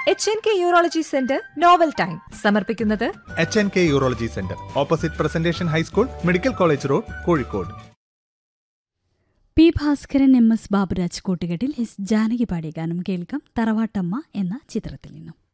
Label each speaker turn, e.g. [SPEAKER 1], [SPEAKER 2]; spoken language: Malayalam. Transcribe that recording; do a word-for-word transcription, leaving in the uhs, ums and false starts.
[SPEAKER 1] H N K urology centre novel time സമർപ്പിക്കുന്നത്
[SPEAKER 2] H N K urology centre opposite presentation high school, medical college road, Kozhikode.
[SPEAKER 3] P Bhaskaran, M S Baburaj കൂട്ടുകെട്ടിൽ എസ് ജാനകി പാടിയ ഗാനം കേൾക്കാം. തറവാട്ടമ്മ എന്ന ചിത്രത്തിൽ നിന്നും.